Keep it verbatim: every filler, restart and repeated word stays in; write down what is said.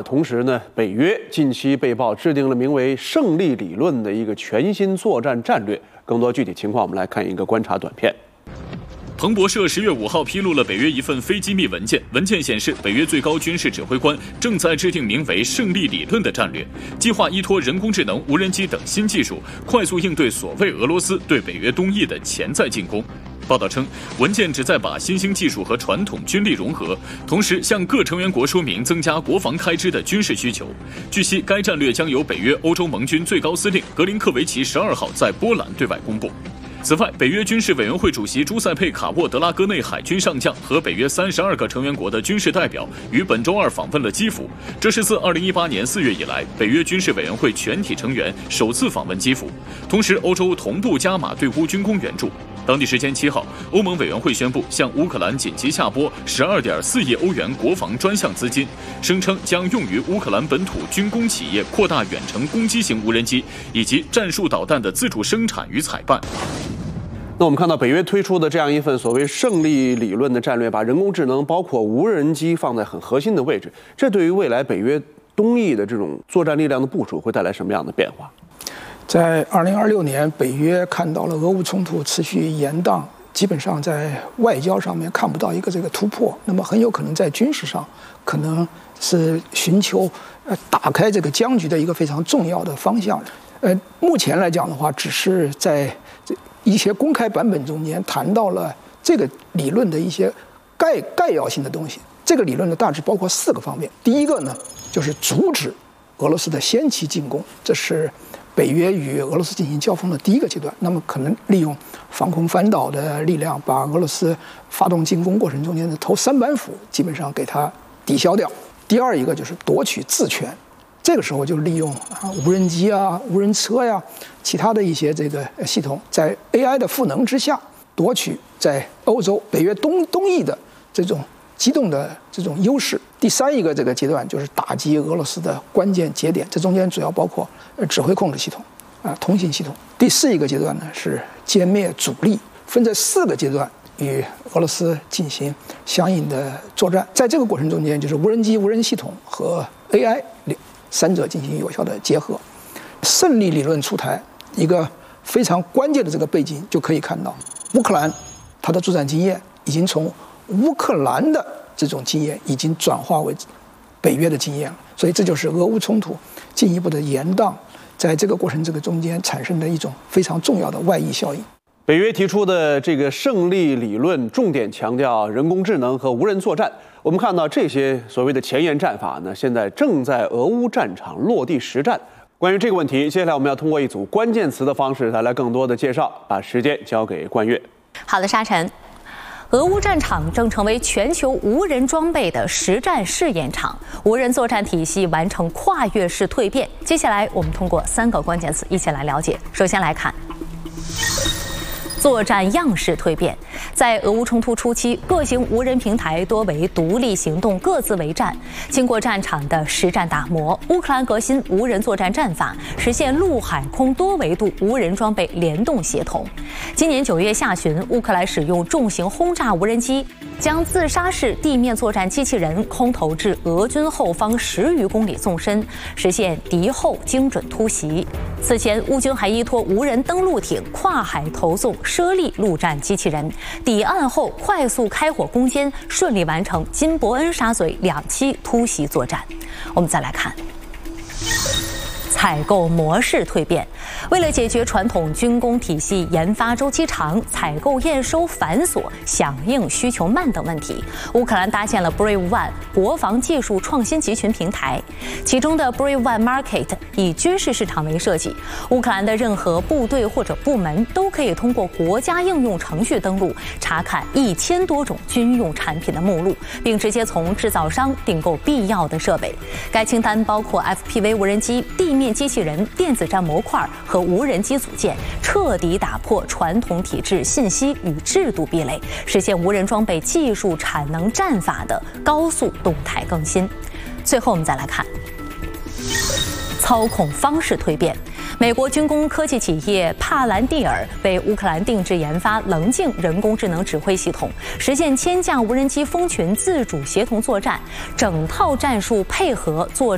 同时呢，北约近期被曝制定了名为“胜利理论”的一个全新作战战略。更多具体情况，我们来看一个观察短片。 彭博社十月五号披露了北约一份非机密文件。文件显示，北约最高军事指挥官正在制定名为“胜利理论”的战略，计划依托人工智能、无人机等新技术，快速应对所谓俄罗斯对北约东翼的潜在进攻。报道称，文件旨在把新兴技术和传统军力融合，同时向各成员国说明增加国防开支的军事需求。据悉，该战略将由北约欧洲盟军最高司令格林克维奇十二号在波兰对外公布。 此外，北约军事委员会主席朱塞佩·卡沃德拉戈内海军上将和北约三十二个成员国的军事代表于本周二访问了基辅，这是自二零一八年四月以来，北约军事委员会全体成员首次访问基辅。同时，欧洲同步加码对乌军工援助。当地时间七号，欧盟委员会宣布向乌克兰紧急下拨十二点四亿欧元国防专项资金，声称将用于乌克兰本土军工企业扩大远程攻击型无人机以及战术导弹的自主生产与采办。 那我们看到北约推出的这样一份所谓“胜利理论”的战略，把人工智能包括无人机放在很核心的位置，这对于未来北约东翼的这种作战力量的部署会带来什么样的变化？ 在二零二六年，北约看到了俄乌冲突持续延宕，基本上在外交上面看不到一个这个突破，那么很有可能在军事上，可能是寻求呃打开这个僵局的一个非常重要的方向。呃，目前来讲的话，只是在这 一些公开版本中间谈到了这个理论的一些概概要性的东西。这个理论呢，大致包括四个方面。第一个呢，就是阻止俄罗斯的先期进攻，这是北约与俄罗斯进行交锋的第一个阶段。那么可能利用防空反导的力量，把俄罗斯发动进攻过程中间的头三板斧基本上给它抵消掉。第二一个就是夺取自权。 这个时候就利用啊无人机啊、无人车呀、其他的一些这个系统，在 A I 的赋能之下，夺取在欧洲北约东东翼的这种机动的这种优势。第三一个这个阶段就是打击俄罗斯的关键节点，这中间主要包括指挥控制系统啊、通信系统。第四一个阶段呢是歼灭主力，分这四个阶段与俄罗斯进行相应的作战。在这个过程中间，就是无人机、无人系统和 A I 三者进行有效的结合。胜利理论出台，一个非常关键的这个背景就可以看到，乌克兰它的作战经验已经从乌克兰的这种经验已经转化为北约的经验了，所以这就是俄乌冲突进一步的延宕，在这个过程这个中间产生的一种非常重要的外溢效应。 北约提出的这个胜利理论，重点强调人工智能和无人作战。我们看到这些所谓的前沿战法呢，现在正在俄乌战场落地实战。关于这个问题，接下来我们要通过一组关键词的方式带来更多的介绍。把时间交给冠岳。 好的，沙尘。 俄乌战场正成为全球无人装备的实战试验场，无人作战体系完成跨越式蜕变。接下来，我们通过三个关键词一起来了解。首先来看。 作战样式蜕变，在俄乌冲突初期，各型无人平台多为独立行动，各自为战。经过战场的实战打磨，乌克兰革新无人作战战法，实现陆海空多维度无人装备联动协同。今年九月下旬，乌克兰使用重型轰炸无人机，将自杀式地面作战机器人空投至俄军后方十余公里纵深，实现敌后精准突袭。此前，乌军还依托无人登陆艇跨海投送 猞猁陆战机器人抵岸后快速开火攻坚，顺利完成金伯恩沙嘴两栖突袭作战。我们再来看。 采购模式蜕变，为了解决传统军工体系研发周期长、采购验收繁琐、响应需求慢等问题，乌克兰搭建了 Brave One 国防技术创新集群平台。其中的 Brave One Market 以军事市场为设计，乌克兰的任何部队或者部门都可以通过国家应用程序登录，查看一千多种军用产品的目录，并直接从制造商订购必要的设备。该清单包括 F P V 无人机、地面 机器人、电子战模块和无人机组件，彻底打破传统体制信息与制度壁垒，实现无人装备技术产能战法的高速动态更新。最后，我们再来看操控方式蜕变。 美国军工科技企业帕兰蒂尔为乌克兰定制研发棱镜人工智能指挥系统，实现千架无人机蜂群自主协同作战，整套战术配合作